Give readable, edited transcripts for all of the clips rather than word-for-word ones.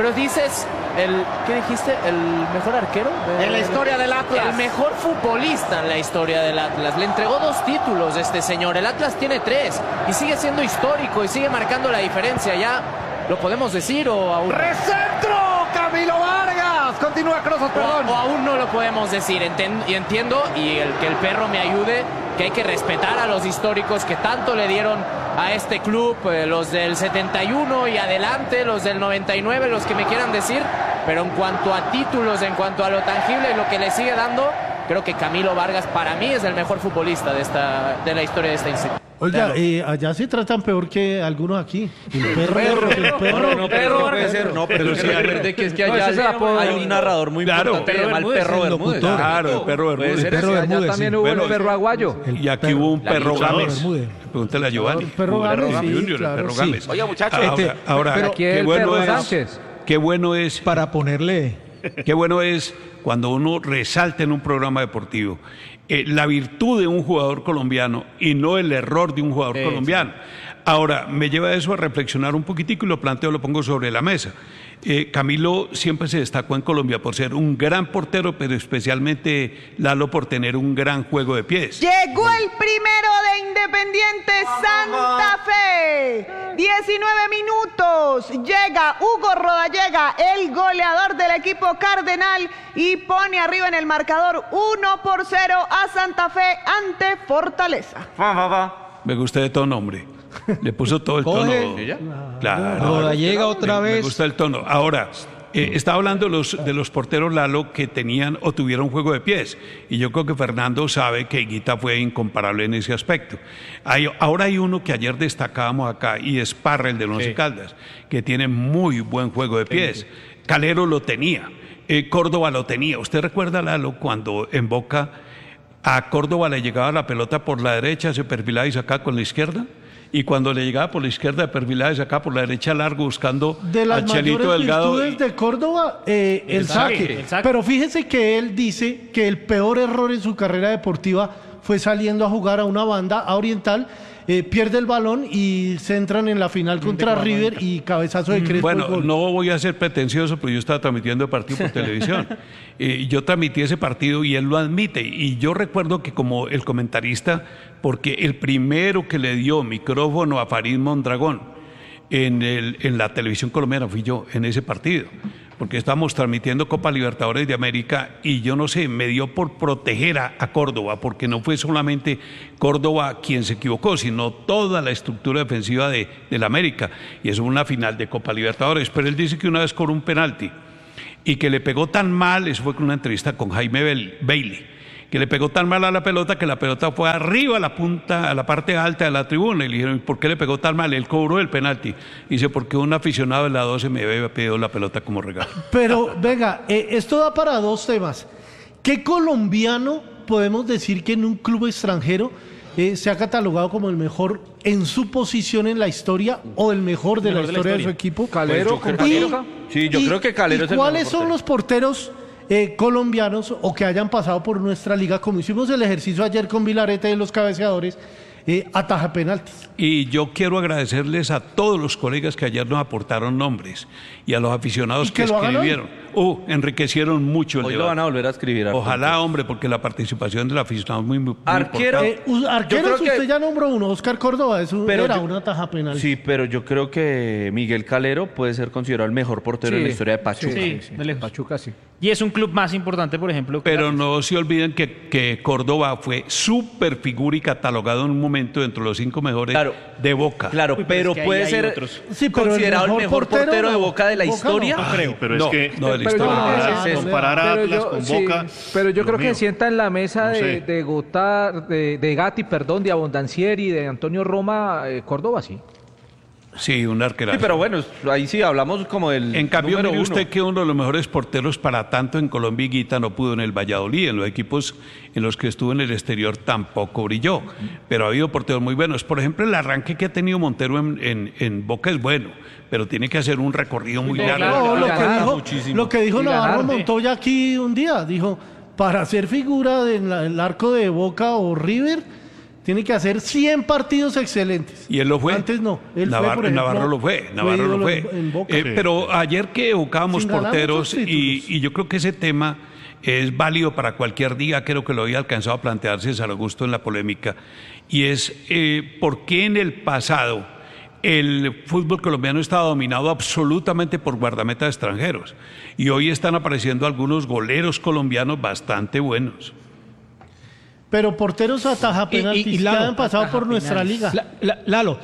Pero dices, ¿qué dijiste? ¿El mejor arquero? En la historia del Atlas. El mejor futbolista en la historia del Atlas. Le entregó 2 títulos este señor. El Atlas tiene 3 y sigue siendo histórico y sigue marcando la diferencia. ¿Ya lo podemos decir o aún? ¡Recentro! ¡Camilo Vargas! Continúa Crozas, perdón. O aún no lo podemos decir. Y entiendo, y que el perro me ayude, que hay que respetar a los históricos que tanto le dieron a este club, los del 71 y adelante, los del 99, los que me quieran decir, pero en cuanto a títulos, en cuanto a lo tangible y lo que le sigue dando, creo que Camilo Vargas para mí es el mejor futbolista de la historia de esta institución. Oiga, allá se tratan peor que algunos aquí. El perro. No, pero sí, recuerde que es que allá hay un narrador muy importante que se llama el Perro Bermúdez. Claro, el Perro Bermúdez. Allá también hubo el perro aguayo. Y aquí hubo un Perro Gámez. Pregúntale a Giovanni. Perro Gámez, Junior, el Perro Gámez. Oye, muchachos. Ahora, qué bueno es para ponerle. Qué bueno es cuando uno resalta en un programa deportivo la virtud de un jugador colombiano y no el error de un jugador colombiano. Ahora, me lleva eso a reflexionar un poquitico y lo planteo, lo pongo sobre la mesa. Camilo siempre se destacó en Colombia por ser un gran portero, pero especialmente Lalo por tener un gran juego de pies. Llegó el primero de Independiente Santa Fe. 19 minutos. Llega Hugo Rodallega, el goleador del equipo cardenal, y pone arriba en el marcador 1-0 a Santa Fe ante Fortaleza. Me gusta de todo nombre. Le puso todo el tono. Claro. Rodallega otra vez. Me gusta el tono. Ahora, estaba hablando de los porteros Lalo que tenían o tuvieron juego de pies. Y yo creo que Fernando sabe que Higuita fue incomparable en ese aspecto. Ahora hay uno que ayer destacábamos acá y es Parra, el de Once Caldas, que tiene muy buen juego de pies. Calero lo tenía. Córdoba lo tenía. ¿Usted recuerda, Lalo, cuando en Boca a Córdoba le llegaba la pelota por la derecha, se perfilaba y sacaba con la izquierda? Y cuando le llegaba por la izquierda, perfilada y acá por la derecha largo, buscando a Chelito Delgado. De las mayores virtudes de Córdoba, el saque. Pero fíjese que él dice que el peor error en su carrera deportiva fue saliendo a jugar a una banda a Oriental, pierde el balón y se entran en la final contra River y cabezazo de Crespo. Bueno, no voy a ser pretencioso, pero yo estaba transmitiendo el partido por televisión. Yo transmití ese partido y él lo admite. Y yo recuerdo que como el comentarista, porque el primero que le dio micrófono a Farid Mondragón en la televisión colombiana fui yo en ese partido. Porque estábamos transmitiendo Copa Libertadores de América y yo no sé, me dio por proteger a Córdoba, porque no fue solamente Córdoba quien se equivocó, sino toda la estructura defensiva de la América. Y eso fue una final de Copa Libertadores. Pero él dice que una vez cobró un penalti y que le pegó tan mal, eso fue con una entrevista con Jaime Bailey, que le pegó tan mal a la pelota que la pelota fue arriba a la punta, a la parte alta de la tribuna. Y le dijeron, ¿por qué le pegó tan mal? Él cobró el penalti. Dice, porque un aficionado de la 12 me había pedido la pelota como regalo. Pero, venga, esto da para 2 temas. ¿Qué colombiano podemos decir que en un club extranjero se ha catalogado como el mejor en su posición en la historia o el mejor de la historia de su equipo? Calero, sí, yo creo que Calero es el mejor. ¿Cuáles son los porteros colombianos o que hayan pasado por nuestra liga, como hicimos el ejercicio ayer con Vilarete de los cabeceadores, ataja penaltis? Y yo quiero agradecerles a todos los colegas que ayer nos aportaron nombres y a los aficionados que escribieron. Enriquecieron mucho el debate. Hoy lo van a volver a escribir. Ojalá, hombre, porque la participación del aficionado es muy importante. Arqueros, usted ya nombró uno, Oscar Córdoba, era una ataja penal. Sí, pero yo creo que Miguel Calero puede ser considerado el mejor portero en la historia de Pachuca. Sí. Pachuca, sí. Y es un club más importante, por ejemplo. Pero no se olviden que Córdoba fue súper figura y catalogado en un momento dentro de los 5 mejores de Boca. Claro, pero puede ser considerado el mejor portero de Boca de la historia. No creo, pero es que comparar a Atlas con Boca. Pero yo creo que sienta en la mesa de Gatti, de Abondancieri, de Antonio Roma, Córdoba, sí. Sí, un arquero. Sí, pero bueno, ahí sí hablamos como del En cambio, número mire uno. usted que uno de los mejores porteros para tanto en Colombia, Higuita, no pudo en el Valladolid. En los equipos en los que estuvo en el exterior tampoco brilló. Pero ha habido porteros muy buenos. Por ejemplo, el arranque que ha tenido Montero en Boca es bueno, pero tiene que hacer un recorrido muy largo. Lo que dijo Navarro Montoya aquí un día, dijo, para ser figura del arco de Boca o River, Tiene que hacer 100 partidos excelentes. Y él lo fue. Antes no. Navarro lo fue. En Boca. Pero ayer que evocábamos porteros, y yo creo que ese tema es válido para cualquier día, creo que lo había alcanzado a plantear César Augusto en la polémica, y es por qué en el pasado el fútbol colombiano estaba dominado absolutamente por guardametas extranjeros, y hoy están apareciendo algunos goleros colombianos bastante buenos. Pero porteros ataja penaltis que han pasado por nuestra liga. Lalo,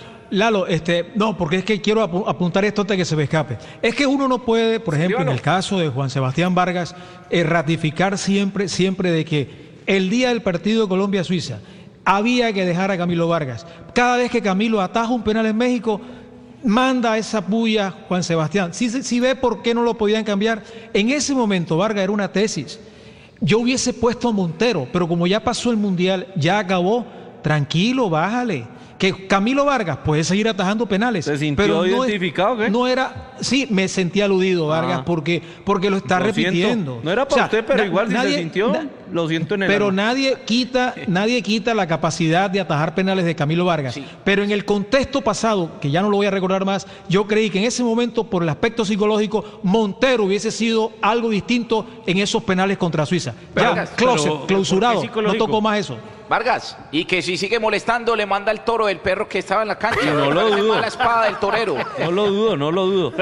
no, porque es que quiero apuntar esto antes de que se me escape. Es que uno no puede, por ejemplo, en el caso de Juan Sebastián Vargas, ratificar siempre de que el día del partido de Colombia-Suiza había que dejar a Camilo Vargas. Cada vez que Camilo ataja un penal en México, manda esa puya Juan Sebastián. Si ve por qué no lo podían cambiar, en ese momento Vargas era una tesis. Yo hubiese puesto a Montero, pero como ya pasó el Mundial, ya acabó, tranquilo, bájale. Que Camilo Vargas puede seguir atajando penales. ¿Se sintió pero identificado? ¿Qué? No era, sí, me sentí aludido, Vargas, porque lo está repitiendo. No era para usted, pero igual si se sintió, lo siento en el Pero alma. nadie quita la capacidad de atajar penales de Camilo Vargas. Sí. Pero en el contexto pasado, que ya no lo voy a recordar más, yo creí que en ese momento, por el aspecto psicológico, Montero hubiese sido algo distinto en esos penales contra Suiza. Vargas, clausurado, no tocó más eso. Vargas, y que si sigue molestando le manda el toro del perro que estaba en la cancha. No lo dudo. La espada del torero. No lo dudo.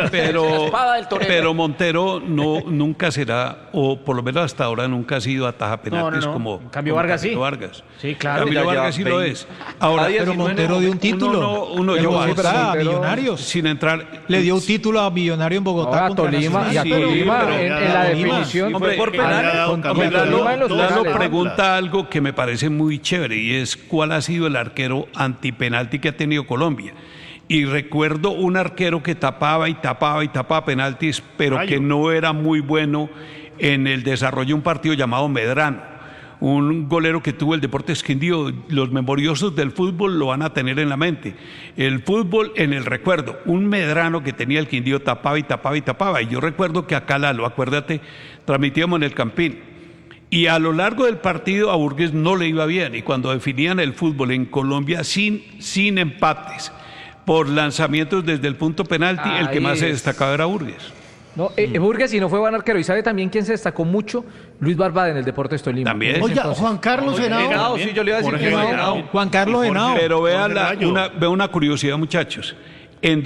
Pero Montero nunca será, o por lo menos hasta ahora nunca ha sido ataja penaltis como Cambio Vargas sí. Vargas. Sí, claro. Camilo Vargas sí lo es. Ahora, pero Montero dio un título. A Millonarios. Sin entrar. Le dio un título a Millonario en Bogotá. A Tolima. Y a Tolima en la definición. Por penal. Lalo pregunta algo que me parece muy chévere, y es cuál ha sido el arquero antipenalti que ha tenido Colombia. Y recuerdo un arquero que tapaba penaltis, pero que no era muy bueno en el desarrollo de un partido llamado Medrano, un golero que tuvo el Deportes Quindío. Los memoriosos del fútbol lo van a tener en la mente. El fútbol en el recuerdo, un Medrano que tenía el Quindío, tapaba. Y yo recuerdo que acá, Lalo, acuérdate, transmitíamos en el Campín. Y a lo largo del partido a Burgues no le iba bien, y cuando definían el fútbol en Colombia sin empates, por lanzamientos desde el punto penalti, el que más se destacaba era Burgues. No, Burgues, y no fue buen arquero. ¿Y sabe también quién se destacó mucho? Luis Barbada en el Deportes Tolima. También. Oye, Juan Carlos Henao. Sí, yo le iba a decir que Juan Carlos Henao. Pero vean una curiosidad, muchachos. En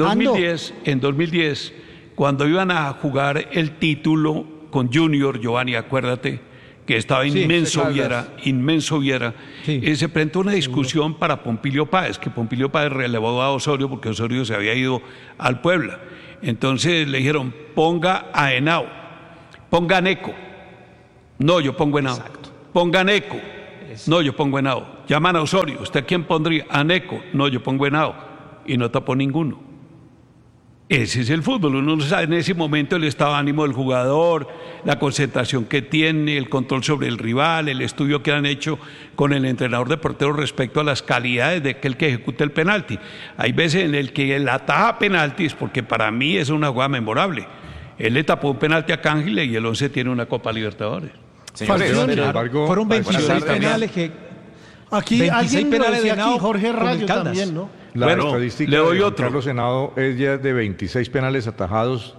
2010, cuando iban a jugar el título con Junior, Giovanni, acuérdate, que estaba inmenso Viera, se presentó una discusión para Pompilio Páez, que Pompilio Páez relevó a Osorio porque Osorio se había ido al Puebla. Entonces le dijeron, ponga a Henao, ponga a Neco. No, yo pongo Henao. Ponga a Neco. No, yo pongo Henao. Llaman a Osorio, ¿usted quién pondría? A Neco. No, yo pongo Henao. Y no tapó ninguno. Ese es el fútbol, uno no sabe en ese momento el estado de ánimo del jugador, la concentración que tiene, el control sobre el rival, el estudio que han hecho con el entrenador de porteros respecto a las calidades de aquel que ejecuta el penalti. Hay veces en el que él ataja penaltis, porque para mí es una jugada memorable. Él le tapó un penalti a Cángile y el 11 tiene una Copa Libertadores. Fueron 26 penales que... Aquí alguien penales de Henao, Jorge Rayo también, ¿no? La estadística le doy de otro. Carlos Henao es ya de 26 penales atajados,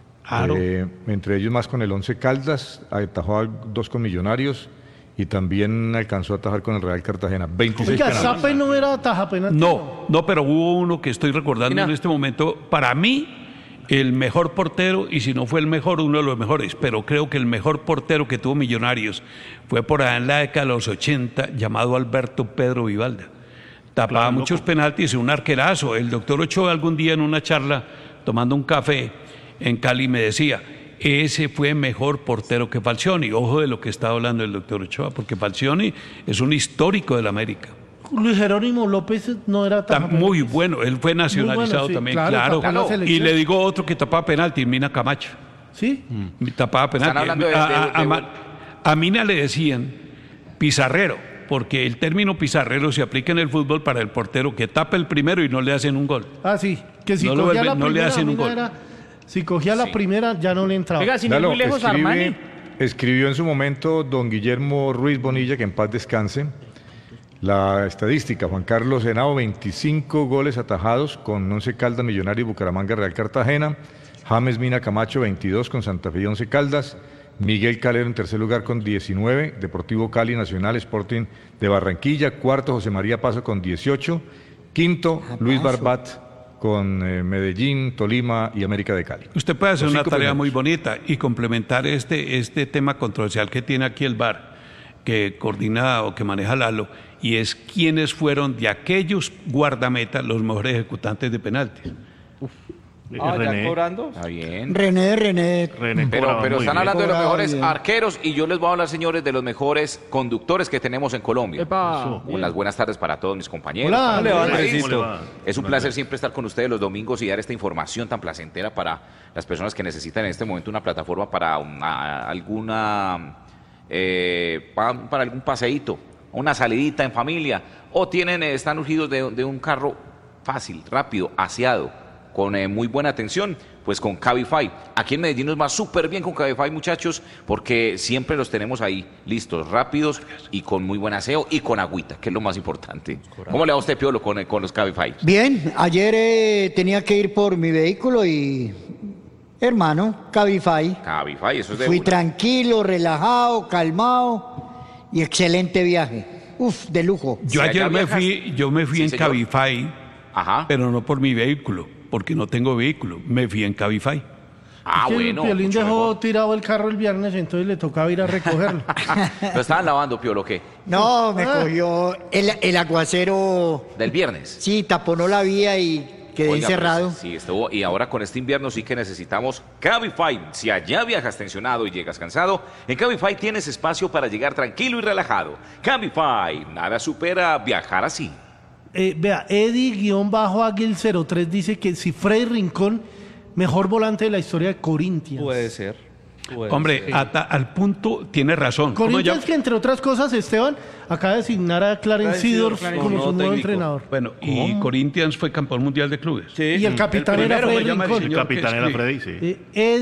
entre ellos más con el 11 Caldas, atajó 2 con Millonarios y también alcanzó a atajar con el Real Cartagena. 26 penales. ¿Zappe no era ataja penalti? No, pero hubo uno que estoy recordando en este momento. Para mí, el mejor portero, y si no fue el mejor, uno de los mejores, pero creo que el mejor portero que tuvo Millonarios fue por allá en la década de los 80, llamado Alberto Pedro Vivalda. Tapaba muchos penaltis, un arquerazo. El doctor Ochoa algún día en una charla, tomando un café en Cali, me decía, ese fue mejor portero que Falcioni. Ojo de lo que está hablando el doctor Ochoa, porque Falcioni es un histórico del América. Luis Jerónimo López no era tan muy bueno, él fue nacionalizado también, claro. Y le digo otro que tapaba penalti, Mina Camacho. ¿Sí? Tapaba penalti. A Mina le decían pizarrero, porque el término pizarrero se aplica en el fútbol para el portero que tapa el primero y no le hacen un gol. Ah, sí, que si no cogía la primera, no le hacen un gol. Si cogía la primera, ya no le entraba. Oiga, sin ir muy lejos, Armani. Escribió en su momento don Guillermo Ruiz Bonilla, que en paz descanse, La estadística, Juan Carlos Henao, 25 goles atajados con Once Caldas, Millonarios, Bucaramanga, Real Cartagena. James Mina Camacho, 22 con Santa Fe y Once Caldas. Miguel Calero en tercer lugar con 19, Deportivo Cali, Nacional, Sporting de Barranquilla. Cuarto, José María Paso con 18. Quinto, Luis Barbat con Medellín, Tolima y América de Cali. Usted puede hacer una tarea muy bonita y complementar este tema controversial que tiene aquí el VAR, que coordina o que maneja Lalo, y es quiénes fueron de aquellos guardametas los mejores ejecutantes de penaltis. ¿Ya cobrando? Está bien. René. Pero están hablando de los mejores arqueros y yo les voy a hablar, señores, de los mejores conductores que tenemos en Colombia. Unas buenas tardes para todos mis compañeros. Hola, es un placer siempre estar con ustedes los domingos y dar esta información tan placentera para las personas que necesitan en este momento una plataforma para para algún paseíto, una salidita en familia, o están urgidos de un carro fácil, rápido, aseado, con muy buena atención, pues con Cabify. Aquí en Medellín nos va súper bien con Cabify, muchachos, porque siempre los tenemos ahí, listos, rápidos y con muy buen aseo y con agüita, que es lo más importante. ¿Cómo le va a usted, Piolo, con los Cabify? Bien, ayer tenía que ir por mi vehículo y, hermano, Cabify. Cabify, eso es de Fui una. Tranquilo, relajado, calmado y excelente viaje. De lujo. Yo ayer me fui en señor. Cabify, pero no por mi vehículo, porque no tengo vehículo. Me fui en Cabify. Bueno. Piolín dejó tirado el carro el viernes, entonces le tocaba ir a recogerlo. ¿Lo estaban lavando, Piolo, o qué? No, me cogió el aguacero. ¿Del viernes? Sí, taponó la vía y quedé encerrado. Sí, estuvo. Y ahora con este invierno sí que necesitamos Cabify. Si allá viajas tensionado y llegas cansado, en Cabify tienes espacio para llegar tranquilo y relajado. Cabify, nada supera viajar así. Vea, Eddie-Aguil03 dice que si Freddy Rincón, mejor volante de la historia de Corinthians. Puede ser. Hombre, al punto tiene razón. Corinthians, que entre otras cosas, Esteban acaba de designar a Clarence Seedorf como su nuevo entrenador. Bueno, y Corinthians fue campeón mundial de clubes. Sí. Y el capitán era Freddy Rincón. El capitán era Freddy, sí.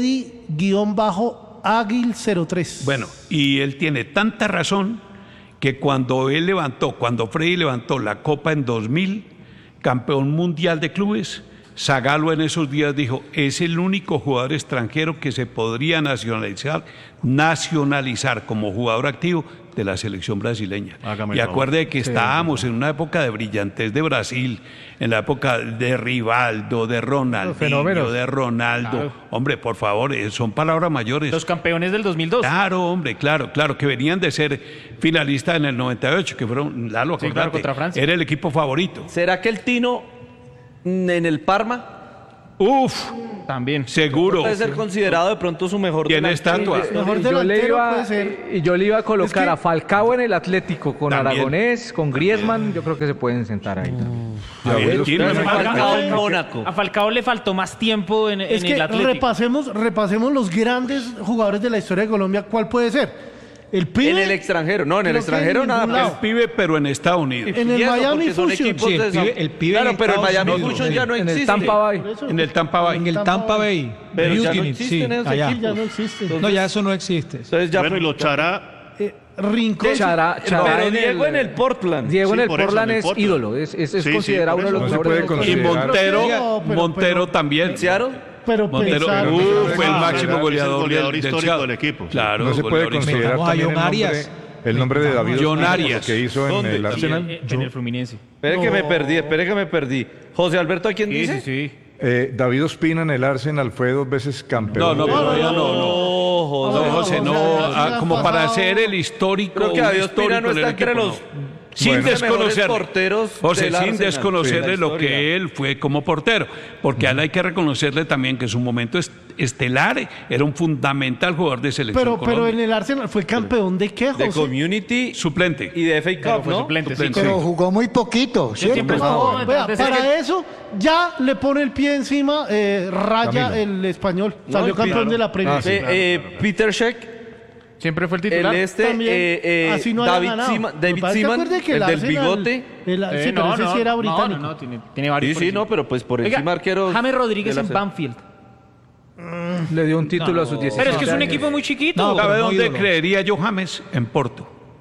Eddie-Aguil03. Bueno, y él tiene tanta razón que cuando Freddy levantó la Copa en 2000, campeón mundial de clubes, Zagallo en esos días dijo, es el único jugador extranjero que se podría nacionalizar como jugador activo de la selección brasileña. Y acuerde que estábamos en una época de brillantez de Brasil, en la época de Rivaldo, de Ronaldinho, de Ronaldo. Claro. Hombre, por favor, son palabras mayores. Los campeones del 2002. Claro, hombre, claro, que venían de ser finalistas en el 98, que fueron, Lalo, acordate, claro, contra Francia. Era el equipo favorito. ¿Será que el Tino en el Parma? También. Seguro. Puede ser considerado de pronto su mejor Tiene estatua. Yo le iba a colocar a Falcao en el Atlético con también. Aragonés, con Griezmann, yo creo que se pueden sentar ahí. A Falcao le faltó más tiempo en el Atlético. Repasemos los grandes jugadores de la historia de Colombia. ¿Cuál puede ser? El Pibe. En el extranjero, no, en el extranjero nada. El Pibe, pero en Estados Unidos. En el Miami Fusion. Sí, el pibe claro, pero el Miami Fusion ya no existe. En el Tampa Bay. En el Tampa Bay. Pero ya no existe en ese equipo. Ya no existe. No, ya eso no existe. Entonces ya bueno, y lo Chará. Rincón. Pero Diego en el Portland. Diego en el Portland es ídolo. Es considerado uno de los mejores. Y Montero también. Pero Montero fue el máximo goleador histórico del equipo. Claro, no se puede considerar también el nombre de David Ospina que hizo en el Arsenal. En el Fluminense. Espere que me perdí. José Alberto, ¿a quién dice? Sí. David Ospina en el Arsenal fue 2 veces campeón. No, José, no. Como para hacer el histórico. Creo que David Ospina no está entre los... Sin desconocerle, desconocerle lo que él fue como portero, porque a él hay que reconocerle también que en su momento estelar era un fundamental jugador de selección. Pero en el Arsenal fue campeón de qué, José? De Community suplente y de FA Cup, ¿no? Suplente, sí. Pero jugó muy poquito, ¿cierto? Para eso ya le pone el pie encima Raya el español. Salió campeón de la Premier. Peter Cech. Siempre fue el titular. Así no David Seaman, el del bigote. Sí, pero ese sí era británico. No, tiene varios. Sí, no, pero pues por encima arquero. James Rodríguez en Banfield. Le dio un título a sus 17. Pero es que es un equipo muy chiquito. ¿Sabe dónde creería yo James? En Porto.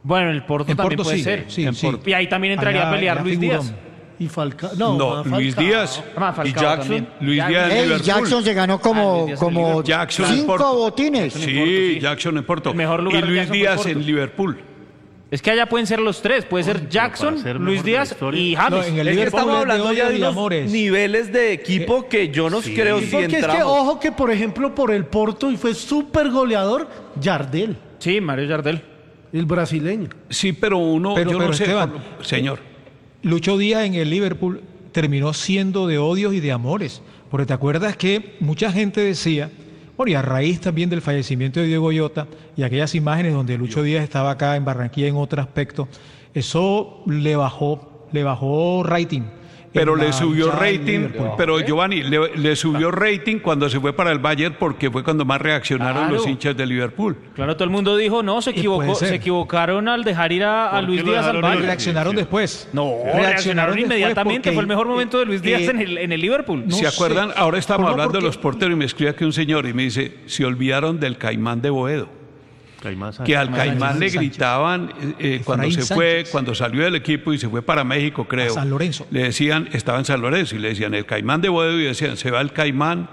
Bueno, el Porto también puede ser. Sí. Y ahí también entraría a pelear Luis Díaz. Y Falcao. Luis Díaz. Falcao Y Jackson. también. Luis Díaz en Liverpool. Jackson se ganó como Jackson en 5 Porto. botines. Sí, Jackson en Porto. El mejor lugar y de Luis Jackson Díaz fue Porto. en Liverpool. Es que allá pueden ser los tres. Puede ser Jackson, Luis Díaz y James. en el Es que Liverpool estamos es hablando odio ya de y unos amores. niveles de equipo que yo no creo si Porque entramos. es que, ojo, que por ejemplo, por el Porto, y fue súper goleador, Yardel, Sí, Mario Yardel. el brasileño. Sí, pero yo no sé. Esteban, Señor. Lucho Díaz en el Liverpool terminó siendo de odios y de amores, porque te acuerdas que mucha gente decía, bueno, y a raíz también del fallecimiento de Diego Llota y aquellas imágenes donde Lucho Díaz estaba acá en Barranquilla en otro aspecto, eso le bajó rating. Pero le subió rating, pero Giovanni, le subió rating cuando se fue para el Bayern porque fue cuando más reaccionaron los hinchas de Liverpool. Claro, todo el mundo dijo, no, se equivocaron al dejar ir a Luis Díaz al Bayern. Reaccionaron después. No, reaccionaron inmediatamente. Fue el mejor momento de Luis Díaz en el Liverpool. ¿Se acuerdan? Ahora estamos hablando de los porteros y me escribe aquí un señor y me dice, se olvidaron del Caimán de Boedo. Que al Caimán le gritaban cuando se fue, cuando salió del equipo y se fue para México, creo. San Lorenzo. Le decían, estaba en San Lorenzo y le decían el Caimán de Boedo y decían, se va el Caimán,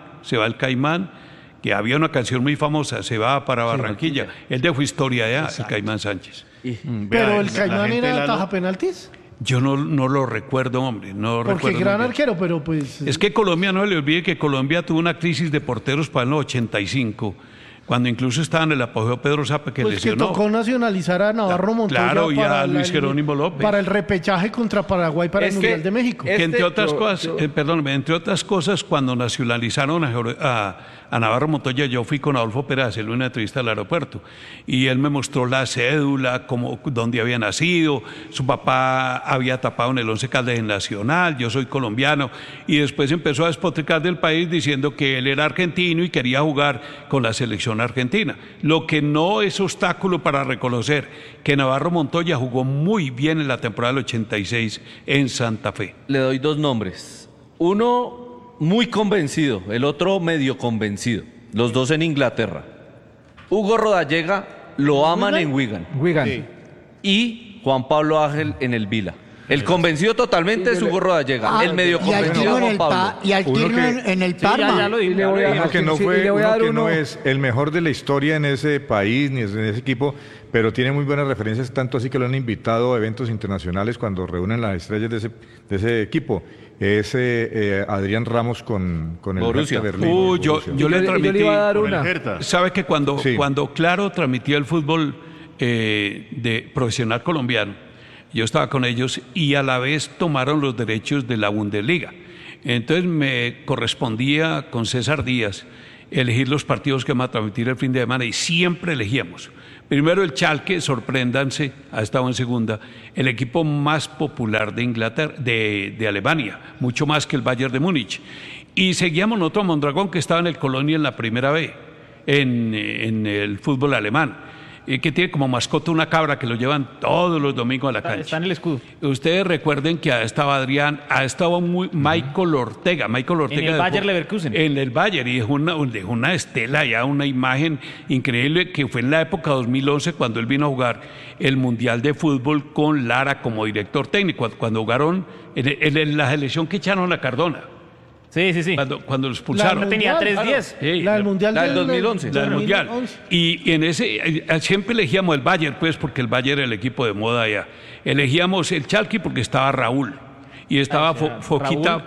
que había una canción muy famosa, se va para Barranquilla. Él dejó historia allá, el Caimán Sánchez. Pero el Caimán era taja penaltis. Yo no lo recuerdo, hombre. Porque gran arquero, pero pues... Es que Colombia, no le olvide que Colombia tuvo una crisis de porteros para el 85. Cuando incluso estaba en el apogeo Pedro Zapa, que lesionó. Que tocó nacionalizar a Navarro Montoya. Claro, y a Luis Jerónimo López. Para el repechaje contra Paraguay para el Mundial de México. Que entre otras cosas, cuando nacionalizaron a Navarro Montoya, yo fui con Adolfo Pérez a hacerle una entrevista al aeropuerto. Y él me mostró la cédula, dónde había nacido. Su papá había tapado en el Once Caldas en Nacional, yo soy colombiano. Y después empezó a despotricar del país diciendo que él era argentino y quería jugar con la selección argentina. Lo que no es obstáculo para reconocer que Navarro Montoya jugó muy bien en la temporada del 86 en Santa Fe. Le doy dos nombres. Uno muy convencido, el otro medio convencido. Los dos en Inglaterra. Hugo Rodallega lo aman en Wigan. Sí. Y Juan Pablo Ángel en el Vila. El convencido totalmente es Hugo Rodallega. El medio convencido es Juan Pablo. Y Alquino en el Parma. Uno que no es el mejor de la historia en ese país ni en ese equipo, pero tiene muy buenas referencias, tanto así que lo han invitado a eventos internacionales cuando reúnen las estrellas de ese equipo. Es Adrián Ramos con el Borussia. Hertha Berlín. Yo le transmití. iba a dar una. ¿Sabe que cuando Claro transmitía el fútbol de profesional colombiano, yo estaba con ellos y a la vez tomaron los derechos de la Bundesliga? Entonces me correspondía con César Díaz elegir los partidos que iban a transmitir el fin de semana y siempre elegíamos. Primero el Schalke, sorpréndanse, ha estado en segunda, el equipo más popular de Inglaterra, de Alemania, mucho más que el Bayern de Múnich. Y seguíamos nosotros a Mondragón, que estaba en el Colonia en la primera B, en el fútbol alemán, que tiene como mascota una cabra que lo llevan todos los domingos a la cancha. Está en el escudo. Ustedes recuerden que estaba Adrián, estado Michael Ortega. En el Bayer Leverkusen. En el Bayer, y dejó una estela, ya una imagen increíble, que fue en la época 2011 cuando él vino a jugar el Mundial de Fútbol con Lara como director técnico, cuando jugaron en la selección que echaron a Cardona. Sí. Cuando lo expulsaron. Tenía 3-10. Sí, La del Mundial del 2011. La del Mundial. Y en ese, siempre elegíamos el Bayern, pues, porque el Bayern era el equipo de moda allá. Elegíamos el Schalke porque estaba Raúl. Y estaba Fujita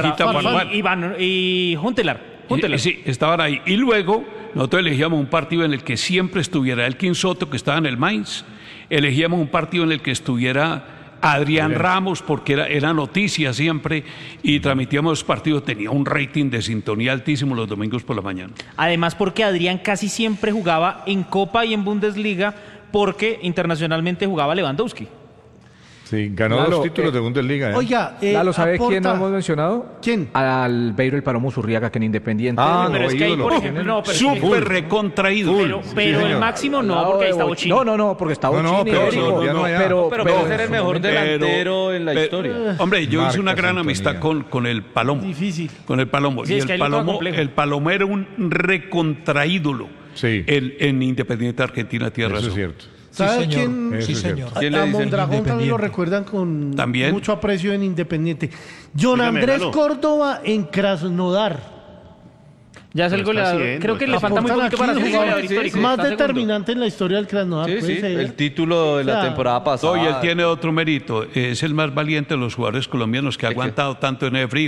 y Huntelaar. Sí, estaban ahí. Y luego, nosotros elegíamos un partido en el que siempre estuviera Elkin Soto, que estaba en el Mainz. Elegíamos un partido en el que estuviera Adrián Ramos, porque era noticia siempre, y transmitíamos los partidos, tenía un rating de sintonía altísimo los domingos por la mañana. Además, porque Adrián casi siempre jugaba en Copa y en Bundesliga, porque internacionalmente jugaba Lewandowski. Sí, ganó Lalo, 2 títulos de Bundesliga. Oiga, Lalo, ¿sabe quién no hemos mencionado? ¿Quién? Al Beiro el Palomo Zurriaga, que en Independiente. Pero es que ahí, por ejemplo, súper recontraído. Pero el máximo no, porque ahí está Bochini. No, porque está Bochini. Pero puede ser el mejor delantero en la historia. Hombre, yo hice una gran amistad con el Palomo. Difícil. Con el Palomo. Sí, y es que el Palomo era un recontraídolo en Independiente Argentina, tierra. Eso es cierto. ¿Sabe quién? Sí, señor. A Mondragón también lo recuerdan con mucho aprecio en Independiente. John Andrés Córdoba en Krasnodar. Ya es el goleador. Creo que le falta muy poquito para ser goleador histórico. Más determinante en la historia del Krasnodar. Sí, el título de la temporada pasada. Y él tiene otro mérito. Es el más valiente de los jugadores colombianos que ha aguantado tanto en el frío.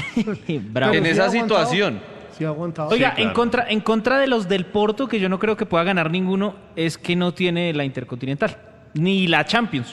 En esa situación. Sí, ha aguantado. Oiga, sí, claro. en contra de los del Porto, que yo no creo que pueda ganar ninguno, es que no tiene la Intercontinental, ni la Champions.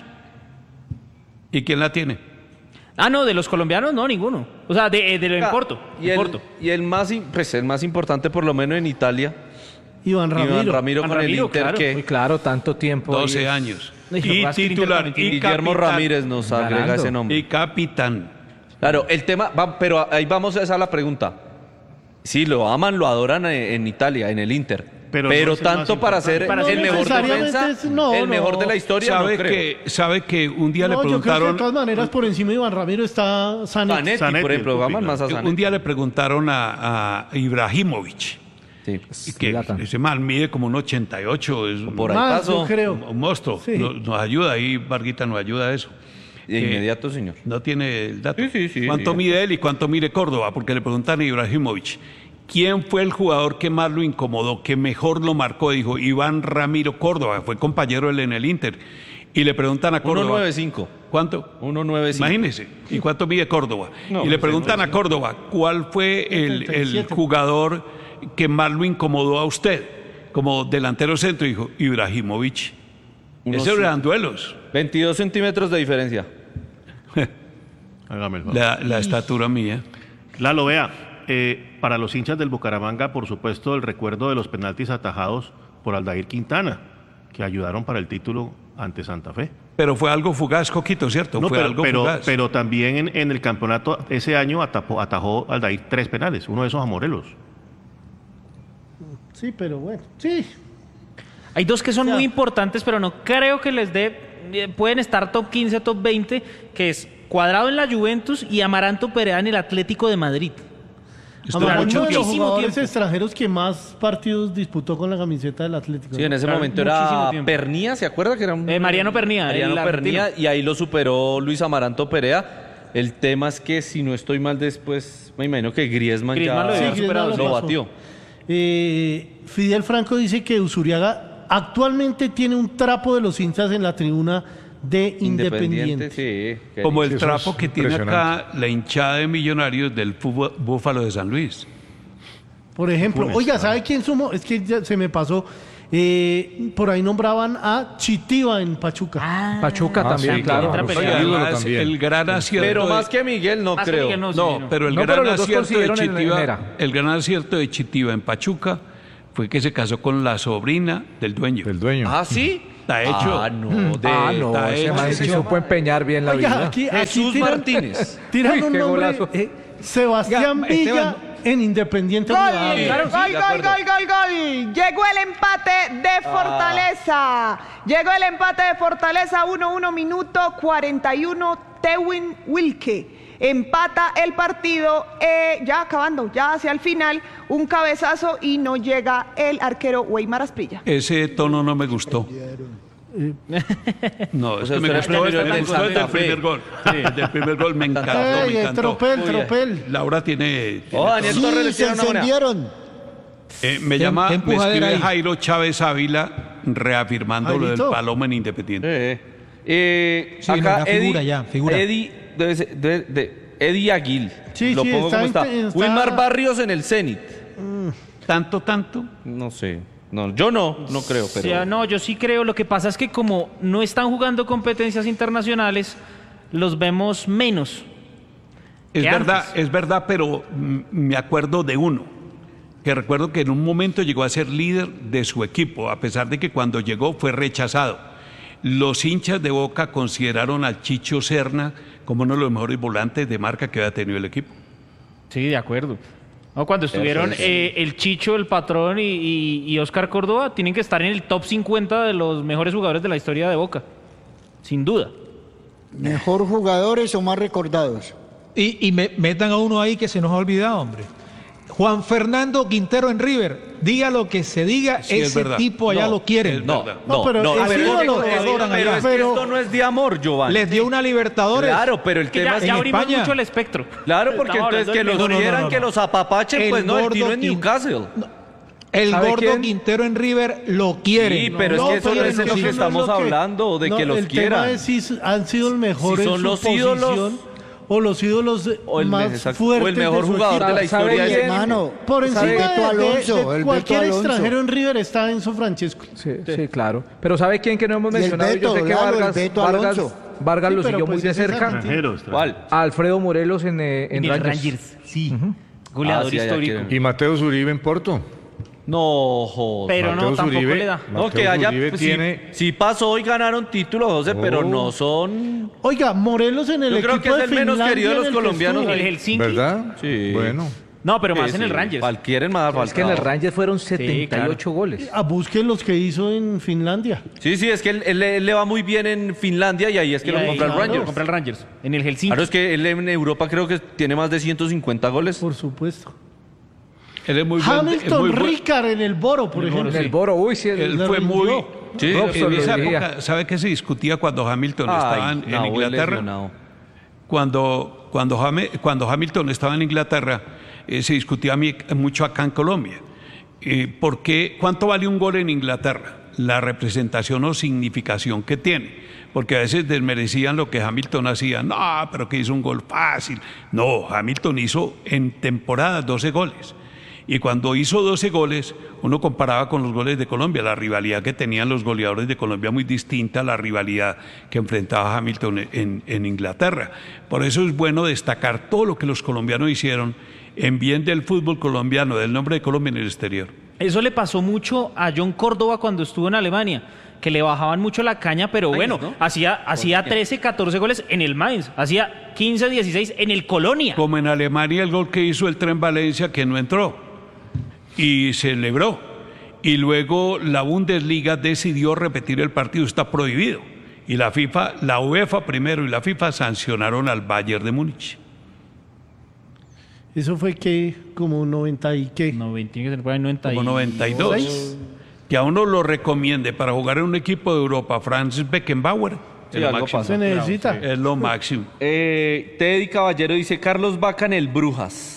¿Y quién la tiene? No, de los colombianos no, ninguno. O sea, de Porto. Y el más importante, por lo menos en Italia, Iván Ramiro con el Inter, claro, que muy claro, tanto tiempo. 12 años. Y titular. Y Guillermo Ramírez nos agrega ese nombre. Y capitán. Claro, el tema, pero ahí vamos a esa la pregunta. Sí, lo aman, lo adoran en Italia, en el Inter. Pero tanto para ser el mejor defensa, el mejor de la historia, no creo. Sabe que un día le preguntaron... Yo creo que de todas maneras por encima de Iván Ramiro está Zanetti, por ejemplo, vamos más a Zanetti. Un día le preguntaron a Ibrahimovic, que ese man mide como un 88, es por ahí paso, un monstruo. Sí. Nos ayuda ahí, Varguita nos ayuda a eso. De inmediato, señor. No tiene el dato. Sí, ¿Cuánto mide él y cuánto mide Córdoba? Porque le preguntan a Ibrahimovic, ¿quién fue el jugador que más lo incomodó, que mejor lo marcó? Dijo Iván Ramiro Córdoba, fue compañero él en el Inter. Y le preguntan a Córdoba. 1.95. ¿Cuánto? 1.95. Imagínese. ¿Y cuánto mide Córdoba? Y le preguntan a Córdoba, ¿cuál fue el jugador que más lo incomodó a usted como delantero centro? Dijo Ibrahimovic. Esos eran duelos. 22 centímetros de diferencia. Hágame el favor. La estatura mía. Lalo, vea. Para los hinchas del Bucaramanga, por supuesto, el recuerdo de los penaltis atajados por Aldair Quintana, que ayudaron para el título ante Santa Fe. Pero fue algo fugaz, Coquito, ¿cierto? No, fue algo fugaz. Pero también en el campeonato ese año atajó Aldair 3 penales, uno de esos a Morelos. Sí, pero bueno, sí. Hay dos que son muy importantes, pero no creo que les dé... Pueden estar top 15, top 20, que es Cuadrado en la Juventus y Amaranto Perea en el Atlético de Madrid. Uno de los jugadores extranjeros que más partidos disputó con la camiseta del Atlético. Sí, en ese momento era Pernía, ¿se acuerda? Que era Mariano Pernía. Y ahí lo superó Luis Amaranto Perea. El tema es que, si no estoy mal, después me imagino que Griezmann lo batió. Fidel Franco dice que Usuriaga actualmente tiene un trapo de los hinchas en la tribuna de Independiente. Sí, como el trapo que tiene acá la hinchada de Millonarios del Búfalo de San Luis. Por ejemplo, oiga, ¿sabe quién sumó? Es que ya se me pasó. Por ahí nombraban a Chitiva en Pachuca. Pachuca también, sí, claro. Además, el gran acierto. Pero más que Miguel, no creo. Pero el gran acierto de Chitiva, el gran acierto de Chitiva en Pachuca fue que se casó con la sobrina del dueño. ¿Ah, sí? Está hecho. Se supo empeñar bien la vida. Jesús Martínez. Tiran un nombre. Sebastián Villa en Independiente. Gol. Llegó el empate de Fortaleza. Llegó el empate de Fortaleza, 1-1, minuto 41. Tewin Wilke empata el partido, ya acabando, ya hacia el final, un cabezazo y no llega el arquero Weimar Asprilla. Ese tono no me gustó. No, es que me gustó desde el primer gol. Sí, desde el primer gol me encantó. Tropel. Laura tiene... Daniel Torres le se encendieron. Me escribe Jairo Chávez Ávila reafirmando lo del Paloma en Independiente. Acá figura. Eddie Aguil. Sí, lo pongo como está. Wilmar Barrios en el Zenit. ¿Tanto? No sé. No, yo no creo. Pero... O sea, no, yo sí creo. Lo que pasa es que como no están jugando competencias internacionales, los vemos menos. Es verdad, pero me acuerdo de uno, que recuerdo que en un momento llegó a ser líder de su equipo, a pesar de que cuando llegó fue rechazado. Los hinchas de Boca consideraron al Chicho Serna como uno de los mejores volantes de marca que había tenido el equipo. Sí, de acuerdo. No, cuando estuvieron el Chicho, el Patrón y Oscar Córdoba, tienen que estar en el top 50 de los mejores jugadores de la historia de Boca. Sin duda. ¿Mejor jugadores o más recordados? Y metan a uno ahí que se nos ha olvidado, hombre. Juan Fernando Quintero en River, diga lo que se diga, Sí, ese tipo allá lo quieren. Pero esto no es de amor, Giovanni. Les dio una Libertadores. Claro, pero el tema es ya en abrimos España. mucho el espectro. Claro, porque entonces que los quieran, que los apapachen, pues no, el tiro en Newcastle. El gordo Quintero en River lo quiere. Sí, pero es que eso no es lo que estamos hablando, de que los quieran. El tema es si han sido el mejor en son su los posición, ídolos, o los ídolos más fuertes o el mejor jugador de la historia. Hermano, por encima de cualquier Alonso. extranjero en River está Enzo Francesco. Sí, claro. Pero ¿sabe quién que no hemos Y el mencionado? Beto, Yo sé que claro, el Beto Alonso. Vargas Sí, lo pero siguió pues muy de ese es cerca. Extranjero. ¿Cuál? Alfredo Morelos en el Rangers, sí. Goleador sí, histórico. ¿Y Mateo Zuribe en Porto? No, joder. Pero no, tampoco le da. No, que haya, pues, sí pasó y ganaron títulos, José, pero no son... Oiga, Morelos en el Yo equipo creo que es de el menos Finlandia querido de en los el que colombianos. estuvo. El Helsinki. ¿Verdad? Sí. Bueno. No, pero más Sí, en el sí. Rangers. Quieren más Es que en el Rangers fueron 78 goles. Busquen los que hizo en Finlandia. Sí, es que él le va muy bien en Finlandia y ahí es que lo compra el Rangers. Compra el Rangers. En el Helsinki. Claro, es que él en Europa creo que tiene más de 150 goles. Por supuesto. Él es muy Hamilton Ricard en el Boro, por ejemplo. En el Boro, uy, sí. Él fue muy... Sí, en esa época, ¿sabe qué se discutía cuando Hamilton estaba en Inglaterra? Cuando Hamilton estaba en Inglaterra, se discutía mucho acá en Colombia. ¿Cuánto vale un gol en Inglaterra? La representación o significación que tiene. Porque a veces desmerecían lo que Hamilton hacía. No, pero que hizo un gol fácil. No, Hamilton hizo en temporada 12 goles. Y cuando hizo 12 goles, uno comparaba con los goles de Colombia, la rivalidad que tenían los goleadores de Colombia muy distinta a la rivalidad que enfrentaba Hamilton en Inglaterra. Por eso es bueno destacar todo lo que los colombianos hicieron en bien del fútbol colombiano, del nombre de Colombia en el exterior. Eso le pasó mucho a John Córdoba cuando estuvo en Alemania, que le bajaban mucho la caña, pero bueno, ¿no? hacía 13, 14 goles en el Mainz, hacía 15, 16 en el Colonia. Como en Alemania el gol que hizo el Tren Valencia, que no entró y celebró, y luego la Bundesliga decidió repetir el partido, está prohibido, y la UEFA primero y la FIFA sancionaron al Bayern de Múnich. Eso fue que como 90 y qué. 90 como 92. Que a uno lo recomiende para jugar en un equipo de Europa, Franz Beckenbauer. Sí, algo pasa. Se necesita. Es lo máximo. Teddy Caballero dice Carlos Vaca en el Brujas.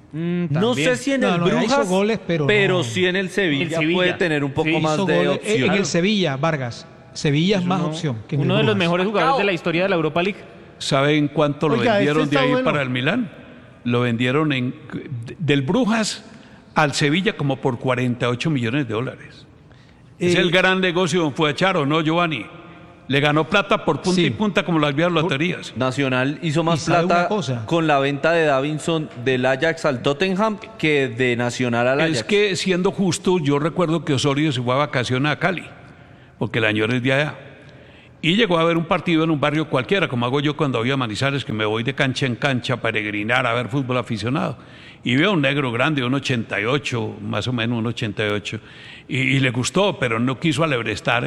No sé si en el Brujas, hizo goles, pero sí en el Sevilla, puede tener un poco más de opción. En el Sevilla, Vargas. Sevilla es más opción que en uno el de los Brujas. mejores jugadores de la historia de la Europa League. ¿Saben cuánto lo vendieron de ahí bueno para el Milán? Lo vendieron del Brujas al Sevilla como por 48 millones de dólares. Es el gran negocio fue a Charo, ¿no, Giovanni? Le ganó plata por punta y punta como las vías loterías. Nacional hizo más plata con la venta de Davinson del Ajax al Tottenham que de Nacional al Ajax. Es que, siendo justo, yo recuerdo que Osorio se fue a vacaciones a Cali, porque el año es de allá. Y llegó a ver un partido en un barrio cualquiera, como hago yo cuando voy a Manizales, que me voy de cancha en cancha a peregrinar a ver fútbol aficionado. Y veo un negro grande, un 88, más o menos un 88, y le gustó, pero no quiso alebrestar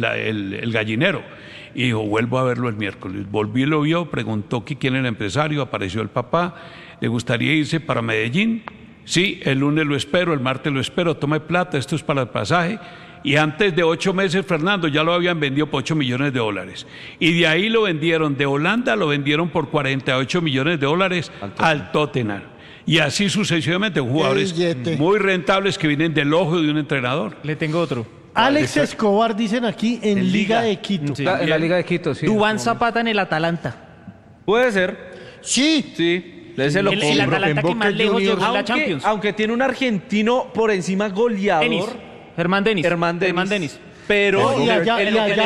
el gallinero. Y dijo, vuelvo a verlo el miércoles. Volví, lo vio, preguntó quién era el empresario, apareció el papá, ¿le gustaría irse para Medellín? Sí, el lunes lo espero, el martes lo espero, tome plata, esto es para el pasaje. Y antes de 8 meses, Fernando, ya lo habían vendido por 8 millones de dólares. Y de ahí lo vendieron, de Holanda lo vendieron por 48 millones de dólares al Tottenham. Y así sucesivamente, jugadores muy rentables que vienen del ojo de un entrenador. Le tengo otro. Alex Escobar, dicen aquí, en Liga de Quito. Sí, en la Liga de Quito, sí. Duván Zapata en el Atalanta. Puede ser. Sí. Sí. El Atalanta que más lejos llegó en la Champions. Aunque tiene un argentino por encima goleador. Germán Denis. Pero y allá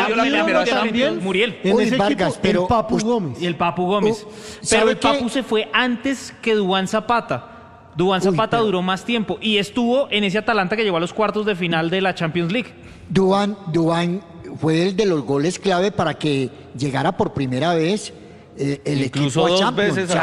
también Muriel. En ese Vargas, equipo, el Papu Gómez. Y el Papu Gómez. Pero el Papu se fue antes que Duván Zapata. Duván Zapata duró más tiempo y estuvo en ese Atalanta que llegó a los cuartos de final de la Champions League. Duván fue el de los goles clave para que llegara por primera vez el incluso equipo a Champions. Champions.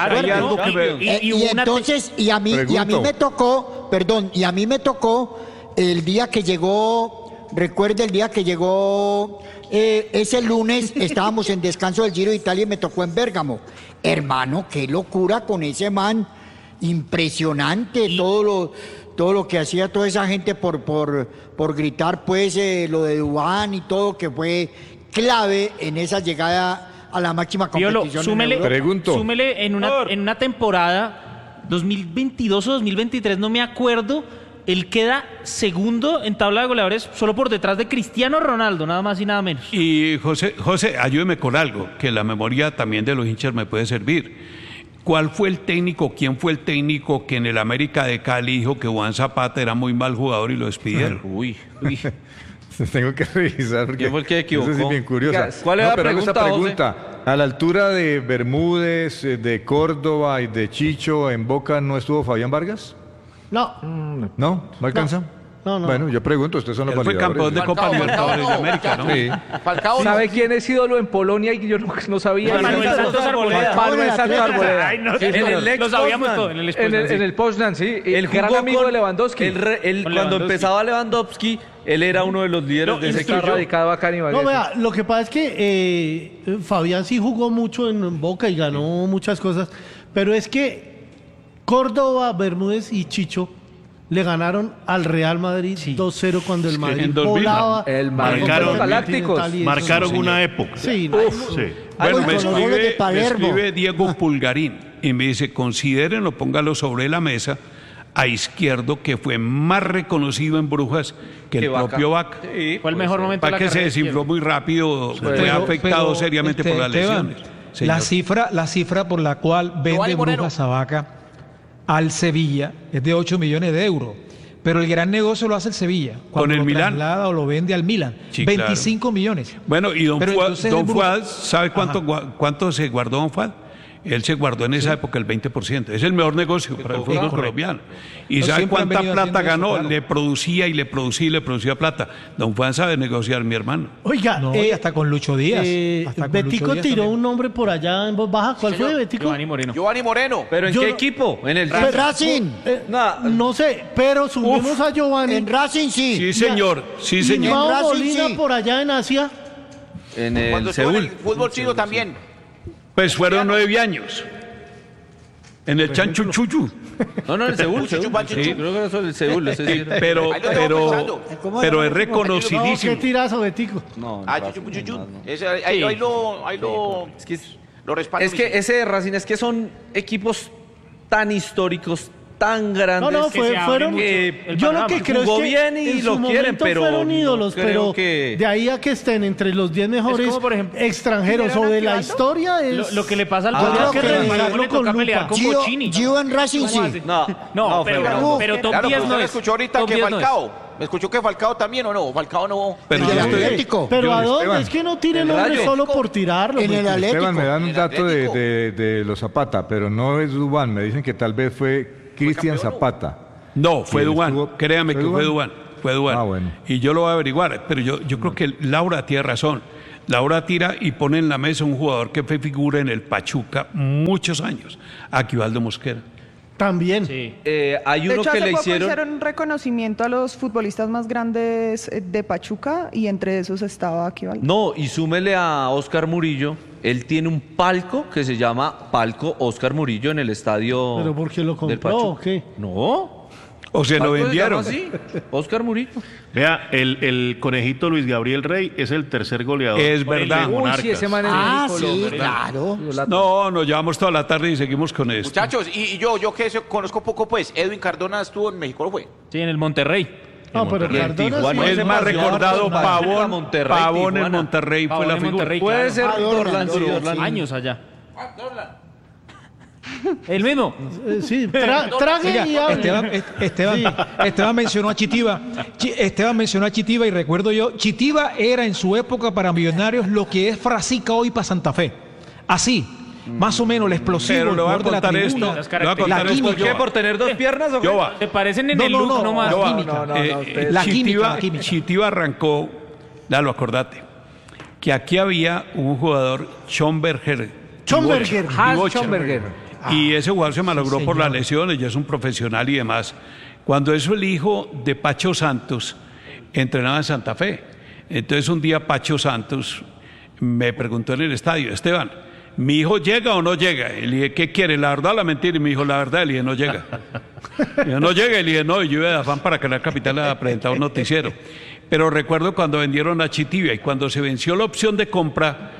Y a mí me tocó el día que llegó, recuerda el día que llegó, ese lunes estábamos en descanso del Giro de Italia y me tocó en Bérgamo. Hermano, qué locura con ese man. impresionante todo lo que hacía toda esa gente por gritar, pues, lo de Duván y todo, que fue clave en esa llegada a la máxima competición. Súmele en una temporada 2022 o 2023, no me acuerdo, él queda segundo en tabla de goleadores solo por detrás de Cristiano Ronaldo, nada más y nada menos. Y José, ayúdeme con algo, que la memoria también de los hinchas me puede servir. ¿Quién fue el técnico que en el América de Cali dijo que Juan Zapata era muy mal jugador y lo despidieron? Uy. Tengo que revisar porque ¿quién fue el que equivocó? Eso es bien curiosa. ¿Cuál es la pregunta, José? A la altura de Bermúdez, de Córdoba y de Chicho, ¿en Boca no estuvo Fabián Vargas? No. ¿No alcanza? No. Bueno, yo pregunto, ustedes son los validadores. Fue campeón de Copa Libertadores de América, ¿no? Sí. Falcao, ¿sabe quién es ídolo en Polonia y yo no sabía? Manuel Santos Arboleda. Manuel Santos Arboleda. Lo sabíamos todo, en el Poznan, sí. El gran amigo de Lewandowski. Cuando empezaba Lewandowski, él era uno de los líderes de ese equipo. Está radicado acá en Ibagué. No, vea, lo que pasa es que Fabián sí jugó mucho en Boca y ganó muchas cosas, pero es que Córdoba, Bermúdez y Chicho le ganaron al Real Madrid 2-0 cuando el Madrid volaba. El Madrid marcaron una época. Sí. Bueno, me escribe Diego Pulgarín y me dice, considérenlo, póngalo sobre la mesa, a Izquierdo, que fue más reconocido en Brujas que el propio Vaca. Sí, fue el mejor momento de la carrera. Que se desinfló muy rápido, fue afectado seriamente por las lesiones. La cifra por la cual vende Brujas a Vaca al Sevilla es de 8 millones de euros, pero el gran negocio lo hace el Sevilla con el Milán, traslada o lo vende al Milán, 25 millones. Bueno, y don Fuad, ¿sabe cuánto se guardó don Fuad? Él se guardó en esa época el 20%. Es el mejor negocio para el fútbol colombiano. ¿Y sabe cuánta plata ganó? Claro. Le producía plata. Don Juan sabe negociar, mi hermano. Oiga, y hasta con Lucho Díaz. Betico tiró un nombre por allá en voz baja. ¿Cuál fue, Betico? Giovanni Moreno. ¿Pero en qué equipo? En el Racing. No sé, pero subimos a Giovanni. En Racing sí. Sí, señor. Y Molina por allá en Asia. En el Cuando Seúl. En el fútbol chino también. Pues fueron 9 años. En el Chanchuchuchu. No, en el Seúl. Sí, creo que eso es el Seúl. Pero es reconocidísimo. ¿Qué tirazo, Betico? Ahí lo respaldo. Es que ese de Racing es que son equipos tan históricos, tan grandes. Fueron. Yo lo que creo es que bien y en lo su quieren, momento pero fueron ídolos, pero que... de ahí a que estén entre los 10 mejores como, por ejemplo, extranjeros o de la historia es lo que le pasa al Podría que revisarlo con lupa. Gio en Racing sí. No, pero top 10 no me es. escuchó ahorita que Falcao. ¿Me escuchó que Falcao también o no? Falcao no. Pero ¿a dónde? Es que no tiren nombres solo por tirarlo. En el Atlético. Esteban, me dan un dato de los Zapata, pero no es Duván. Me dicen que tal vez fue Cristian Zapata. No, fue Duván. Créame que fue Duván. Ah, bueno. Y yo lo voy a averiguar, pero yo creo que Laura tiene razón. Laura tira y pone en la mesa un jugador que fue figura en el Pachuca muchos años, Aquivaldo Mosquera. También. Sí. Hay uno de hecho, que le hicieron un reconocimiento a los futbolistas más grandes de Pachuca y entre esos estaba Aquivaldo. No, y súmele a Oscar Murillo. Él tiene un palco que se llama Palco Oscar Murillo en el estadio. ¿Pero por qué lo compró o qué? No. O se lo vendieron. ¿Sí? Oscar Murillo. Vea, el conejito Luis Gabriel Rey es el tercer goleador. Es verdad. Sí, ese man es sí, claro. No, nos llevamos toda la tarde y seguimos con esto. Muchachos, y yo que conozco poco, pues, Edwin Cardona estuvo en México, ¿no fue? Sí, en el Monterrey. No, pero Cardona es más recordado Pavón en Monterrey fue la figura. Puede ser Dorlan. Años allá. El mismo. Sí, trague y hable. Esteban mencionó a Chitiva. Esteban mencionó a Chitiva y recuerdo yo, Chitiva era en su época para Millonarios lo que es Frasica hoy para Santa Fe. Así, más o menos el explosivo. Pero le va a contar esto. ¿Por qué? ¿Por tener dos piernas o qué? ¿Te parecen en el look nomás? La química. Chitiva arrancó, Lalo, acordate, que aquí había un jugador, Schomberger. Y ese jugador se malogró por las lesiones, ya es un profesional y demás. Cuando eso el hijo de Pacho Santos entrenaba en Santa Fe. Entonces un día Pacho Santos me preguntó en el estadio, Esteban, ¿mi hijo llega o no llega? Y le dije, ¿qué quiere? ¿La verdad o la mentira? Y me dijo, la verdad. Y le dije, no llega. Y yo, no llega. Y le dije, no, y yo iba de afán para Canal Capital a presentar un noticiero. Pero recuerdo cuando vendieron a Chitivia y cuando se venció la opción de compra,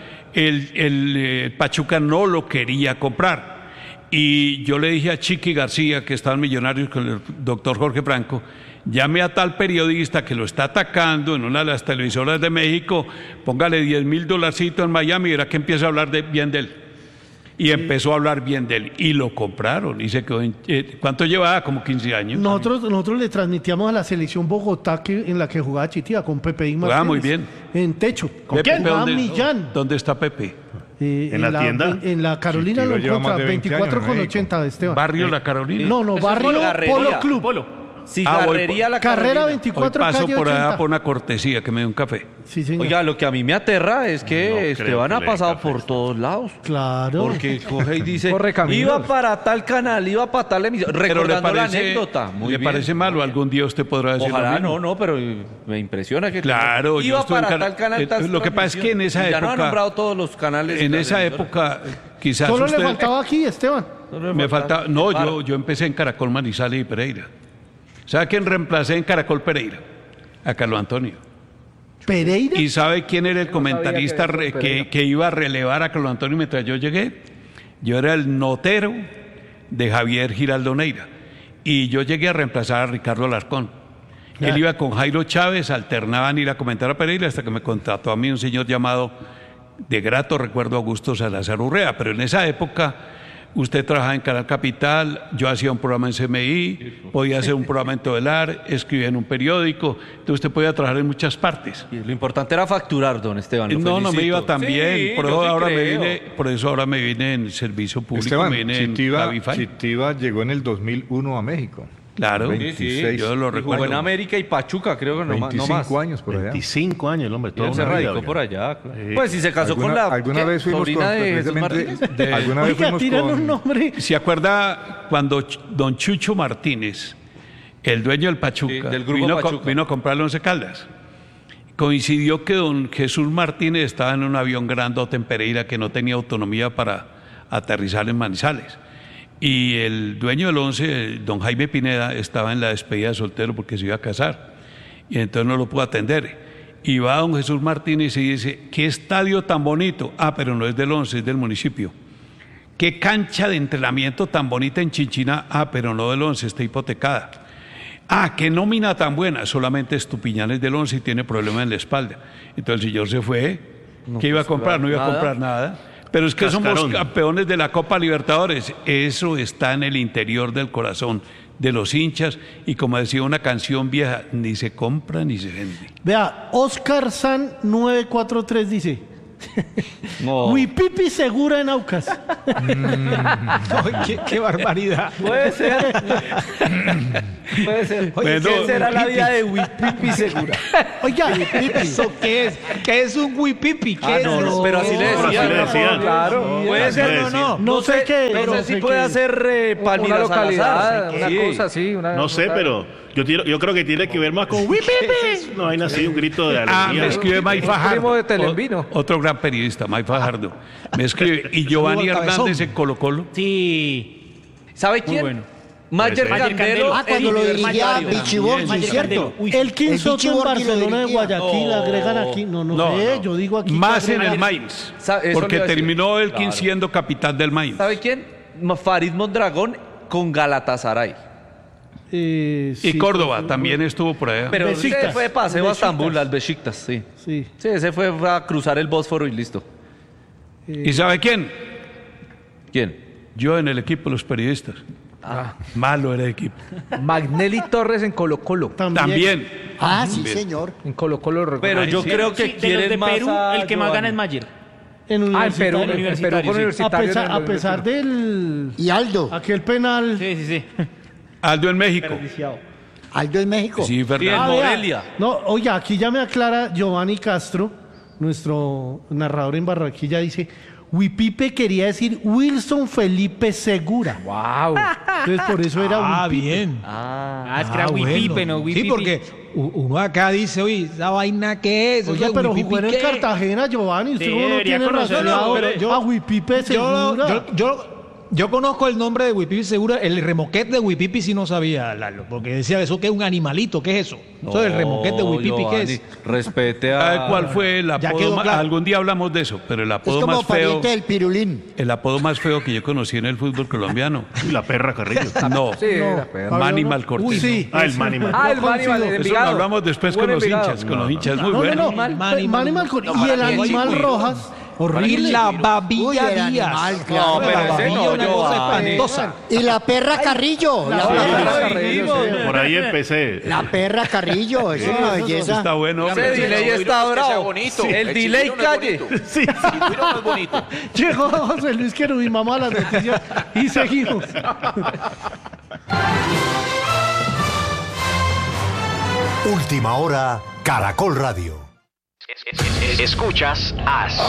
el Pachuca no lo quería comprar. Y yo le dije a Chiqui García, que estaba en Millonarios con el doctor Jorge Franco, llame a tal periodista que lo está atacando en una de las televisoras de México, póngale $10,000 en Miami y verá que empieza a hablar bien de él. Y empezó a hablar bien de él. Y lo compraron. Y se quedó ¿cuánto llevaba? Como 15 años. Nosotros le transmitíamos a la selección Bogotá en la que jugaba Chitiva con Pepe y Martínez. Muy bien. En techo. ¿Con quién? Millán. ¿Dónde está Pepe? ¿En la tienda? En la Carolina lo encuentra, 24,80 de Esteban. ¿Barrio La Carolina? No, barrio Polo Club. Cigarrería La Carolina. Carrera 24, hoy paso calle por 80. allá por una cortesía, que me dé un café. Sí, señor. Oiga, lo que a mí me aterra es que Esteban ha pasado por todos lados. Claro. Porque coge y dice, iba para tal canal, iba para tal emisión, recordando la anécdota. ¿Le parece malo? Algún día usted podrá decir Ojalá, lo mismo. no, pero me impresiona que... Claro, iba para tal canal, lo que pasa es que en esa época... Ya no ha nombrado todos los canales. En esa época, quizás Solo usted... le faltaba aquí, Esteban. Me faltaba... No, yo empecé en Caracol Manizales y Pereira. ¿Sabe quién reemplacé en Caracol Pereira? A Carlos Antonio. ¿Pereira? ¿Y sabe quién era el comentarista que iba a relevar a Carlos Antonio mientras yo llegué? Yo era el notero de Javier Giraldo Neira. Y yo llegué a reemplazar a Ricardo Alarcón. Él iba con Jairo Chávez, alternaban ir a comentar a Pereira hasta que me contrató a mí un señor llamado, de grato recuerdo, Augusto Salazar Urrea. Pero en esa época... Usted trabajaba en Canal Capital, yo hacía un programa en CMI, podía hacer un programa en Todelar, escribía en un periódico, entonces usted podía trabajar en muchas partes. Y lo importante era facturar, don Esteban. No me iba tan bien, por eso ahora me vine en servicio público. Esteban, me vine Chitiva llegó en el 2001 a México. Claro, 26, yo lo recuerdo. Jugó en América y Pachuca, creo que no más. 25 años por allá. 25 años, el hombre. Todo se radicó por allá. Pues si se casó con la ¿Alguna vez fuimos sobrina con, de Jesús Martínez? ¿Alguna vez fuimos con... un nombre. ¿Se acuerda cuando don Chucho Martínez, el dueño del Pachuca, del grupo Pachuca, vino a comprar el Once Caldas? Coincidió que don Jesús Martínez estaba en un avión grandote en Pereira que no tenía autonomía para aterrizar en Manizales. Y el dueño del Once, don Jaime Pineda, estaba en la despedida de soltero porque se iba a casar. Y entonces no lo pudo atender. Y va don Jesús Martínez y dice, ¿qué estadio tan bonito? Pero no es del Once, es del municipio. ¿Qué cancha de entrenamiento tan bonita en Chinchina? Pero no del Once, está hipotecada. ¿Qué nómina tan buena? Solamente Estupiñán es del Once y tiene problemas en la espalda. Entonces el señor se fue. ¿Qué iba a comprar? No iba a comprar nada. Pero es que somos campeones de la Copa Libertadores. Eso está en el interior del corazón de los hinchas. Y como decía una canción vieja, ni se compra ni se vende. Vea, Oscar San 943 dice... Huipipi segura en Aucas. qué barbaridad. Puede ser. Oye, ¿qué será la vida de Huipipi segura? Oiga, ¿eso qué es? ¿Qué es un Huipipi? Pero así le decían. Claro. Puede ser, no sé qué. No sé si puede hacer Palmira una localidad, Salazar, una cosa así. No sé, pero... Yo creo que tiene que ver más con Wipipi. No hay nacido un grito de alegría. Me escribe May Fajardo, de Telembino. otro gran periodista, May Fajardo. Me escribe. ¿Y Giovanni Hernández en Colo Colo? Sí. ¿Sabe quién? Bueno. Mayer Candelo. Cuando lo dirigía Bichiborgi, ¿cierto? El Soto en Barcelona de Guayaquil, agregan aquí. No sé, yo digo aquí. Más en el Mainz. Porque terminó Elkin siendo capitán del Mainz. ¿Sabe quién? Farid Mondragón con Galatasaray. Y Córdoba también estuvo por allá. Pero ese fue de paseo a Estambul, al Besiktas, sí. Sí, ese fue a cruzar el Bósforo y listo. ¿Y sabe quién? ¿Quién? Yo en el equipo de los periodistas. Malo era el equipo. Magnelli Torres en Colo Colo. También. Sí, señor. En Colo Colo. Pero yo creo que de los de más Perú, el que más gana es Mayer. En Perú con Universitario. A pesar del... Y Aldo. Aquel penal... Sí. Aldo en México. Aldo en México. Sí, verdad. Morelia. No, oye, aquí ya me aclara Giovanni Castro, nuestro narrador en Barranquilla, dice, Huipipe quería decir Wilson Felipe Segura. ¡Wow! Entonces por eso era Huipipe. Bien. Es que era Huipipe, bueno. ¿no? Huipipe. Sí, porque uno acá dice, oye, ¿esa vaina qué es? Oye, pero jugó en el Cartagena, Giovanni. Usted no tiene razón. A Huipipe Segura. Yo conozco el nombre de Huipipi Segura, el remoquete de Huipipi sí no sabía, Lalo, porque decía eso que es un animalito, ¿qué es eso? Eso del remoquete de Huipipi, ¿qué es? Respete a... ¿Sabe cuál fue el apodo más, claro. algún día hablamos de eso, pero el apodo Es como más feo... pariente del pirulín. El apodo más feo que yo conocí en el fútbol colombiano. La perra Carrillo. No, La perra. Manimal Cortés. Uy, sí. El Manimal. El Manimal de Eso lo Envigado. hablamos después con los hinchas, muy bueno. Manimal y el animal Rojas. Horrible. Y la babilla Uy, el Díaz. animal, claro. No, pero La ese babilla, no, una cosa Giovanni. espantosa. Y la perra Carrillo. La perra. Por ahí empecé. La perra Carrillo, es una belleza. Está bueno. Ese delay está bravo. bonito. El delay calle. Sí. No es bonito. Llegó José Luis Querubín, vamos a las noticias y seguimos. Última hora, Caracol Radio. Escuchas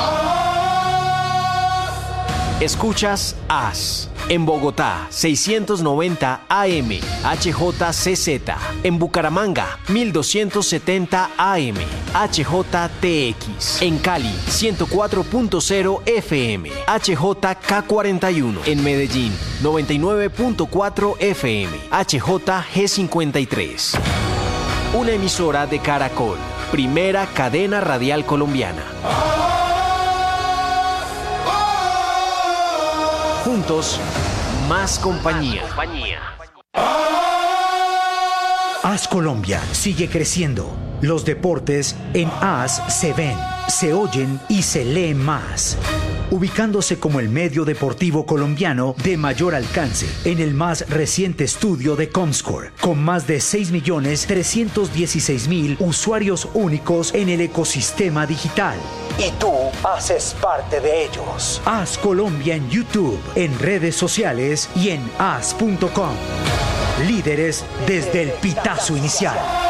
Escuchas AS. En Bogotá, 690 AM, HJCZ. En Bucaramanga, 1270 AM, HJTX. En Cali, 104.0 FM, HJK41. En Medellín, 99.4 FM, HJG53. Una emisora de Caracol, primera cadena radial colombiana. Juntos, más compañía. AS Colombia sigue creciendo. Los deportes en AS se ven, se oyen y se leen más. Ubicándose como el medio deportivo colombiano de mayor alcance en el más reciente estudio de Comscore, con más de 6.316.000 usuarios únicos en el ecosistema digital. Y tú haces parte de ellos. AS Colombia en YouTube, en redes sociales y en as.com. Líderes desde el pitazo inicial.